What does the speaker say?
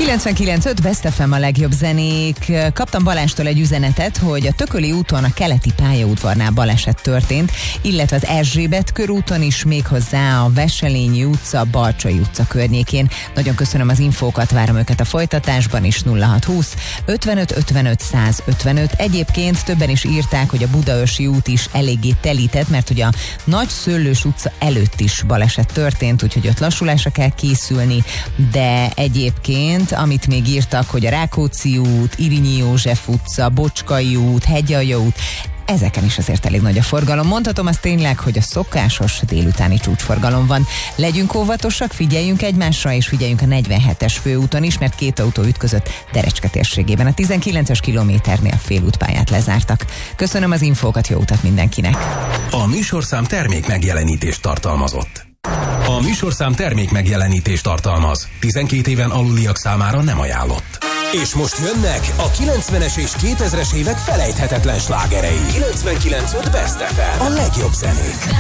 99.5 Best FM a legjobb zenék. Kaptam Balástól egy üzenetet, hogy a Tököli úton a keleti pályaudvarnál baleset történt, illetve az Erzsébet körúton is, méghozzá a Veselényi utca, Balcsai utca környékén. Nagyon köszönöm az infókat, várom őket a folytatásban is. 0620 55 55 155. Egyébként többen is írták, hogy a Budaörsi út is eléggé telített, mert ugye a Nagy Szőlős utca előtt is baleset történt, úgyhogy ott lassulásra kell készülni, de egyébként, amit még írtak, hogy a Rákóczi út, Irinyi József utca, Bocskai út, Hegyalja út, ezeken is azért elég nagy a forgalom. Mondhatom azt tényleg, hogy a szokásos délutáni csúcsforgalom van. Legyünk óvatosak, figyeljünk egymásra, és figyeljünk a 47-es főúton is, mert két autó ütközött Derecske térségében. A 19-es kilométernél félútpályát lezártak. Köszönöm az infókat, jó utat mindenkinek! A műsorszám termék megjelenítést tartalmazott. A műsorszám termék megjelenítést tartalmaz. 12 éven aluliak számára nem ajánlott. És most jönnek a 90-es és 2000-es évek felejthetetlen slágerei. 99.5 Best FM. A legjobb zenék.